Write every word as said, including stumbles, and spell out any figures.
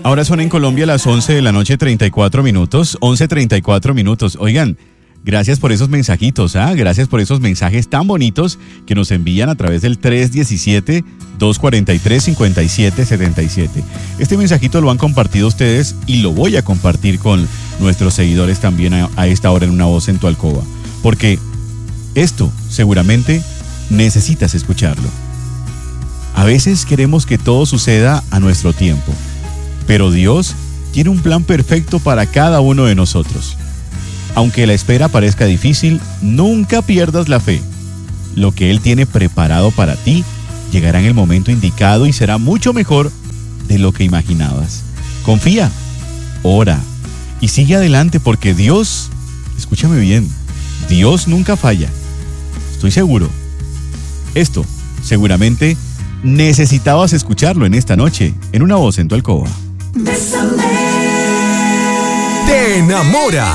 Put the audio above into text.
Ahora son en Colombia las once de la noche, treinta y cuatro minutos, once treinta y cuatro minutos. Oigan, gracias por esos mensajitos, ¿ah? Gracias por esos mensajes tan bonitos que nos envían a través del tres uno siete, dos cuatro tres, cinco siete siete siete. Este mensajito lo han compartido ustedes y lo voy a compartir con nuestros seguidores también a, a esta hora en Una Voz en tu Alcoba. Porque esto seguramente necesitas escucharlo. A veces queremos que todo suceda a nuestro tiempo, pero Dios tiene un plan perfecto para cada uno de nosotros. Aunque la espera parezca difícil, nunca pierdas la fe. Lo que Él tiene preparado para ti llegará en el momento indicado y será mucho mejor de lo que imaginabas. Confía, ora y sigue adelante porque Dios, escúchame bien, Dios nunca falla. Estoy seguro. Esto, seguramente, necesitabas escucharlo en esta noche, en Una Voz en tu Alcoba. Te enamora.